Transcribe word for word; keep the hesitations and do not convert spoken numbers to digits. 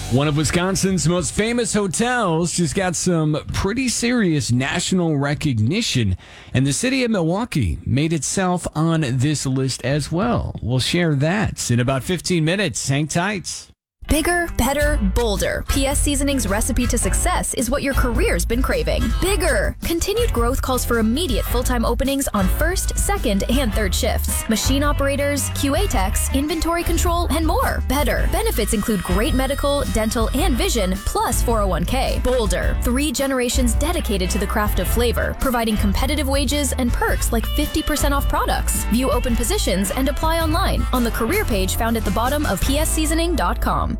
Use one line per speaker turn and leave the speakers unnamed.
One of Wisconsin's most famous hotels just got some pretty serious national recognition, and the city of Milwaukee made itself on this list as well. We'll share that in about fifteen minutes. Hang tight.
Bigger, better, bolder. P S Seasoning's recipe to success is what your career's been craving. Bigger. Continued growth calls for immediate full-time openings on first, second, and third shifts. Machine operators, Q A techs, inventory control, and more. Better. Benefits include great medical, dental, and vision, plus four oh one k. Bolder. Three generations dedicated to the craft of flavor, providing competitive wages and perks like fifty percent off products. View open positions and apply online on the career page found at the bottom of P S seasoning dot com.